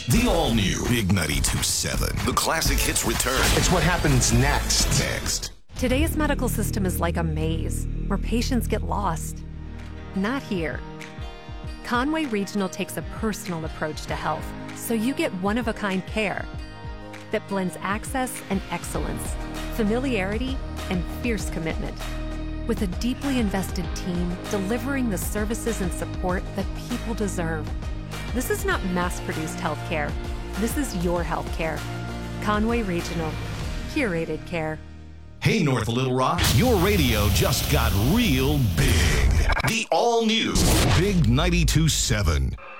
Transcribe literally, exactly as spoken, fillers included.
The all-new Big ninety-two point seven. The classic hits return. It's what happens next. Next. Today's medical system is like a maze where patients get lost. Not here. Conway Regional takes a personal approach to health, so you get one-of-a-kind care that blends access and excellence, familiarity and fierce commitment, with a deeply invested team delivering the services and support that people deserve. This is not mass-produced healthcare. This is your healthcare. Conway Regional. Curated care. Hey, North Little Rock, your radio just got real big. The all-new Big ninety-two point seven.